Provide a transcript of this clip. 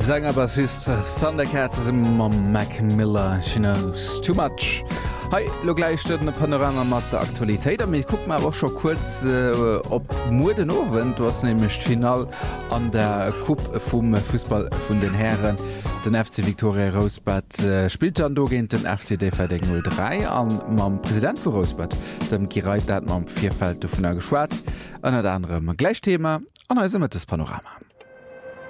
Sängerbassist Thundercats mam Mac Miller she knows too much. Hei lo gleich stëden Panorama mat der Aktualitéit mit guck mal auch schon kurz op Muden Owen du hast nämlich final an der Cup vum Fußball vun den Herren den FC Victoria Rosebud spielt an dogent den FCD 03 an mam Präsident vu Rosebud dem Gereit dat mam Vierfeld vun der geschwat an der andere Gleichthema an mit das Panorama.